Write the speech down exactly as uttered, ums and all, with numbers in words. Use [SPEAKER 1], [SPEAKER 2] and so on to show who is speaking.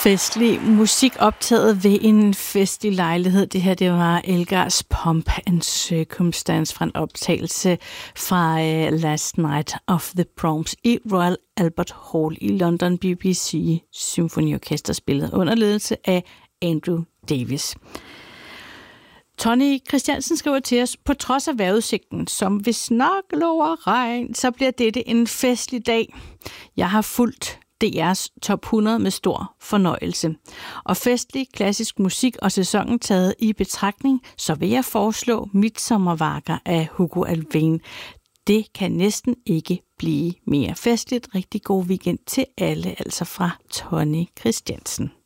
[SPEAKER 1] Festlig musik optaget ved en festlig lejlighed. Det her, det var Elgars Pomp and Circumstance fra en optagelse fra uh, Last Night of the Proms i Royal Albert Hall i London. B B C Symfoniorkester spillet under ledelse af Andrew Davis. Tony Christiansen skriver til os, på trods af vejrudsigten, som hvis nok lover regn, så bliver dette en festlig dag. Jeg har fulgt D R's top hundrede med stor fornøjelse. Og festlig klassisk musik og sæsonen taget i betragtning, så vil jeg foreslå Midsommerværker af Hugo Alfvén. Det kan næsten ikke blive mere festligt. Rigtig god weekend til alle, altså fra Tony Christiansen.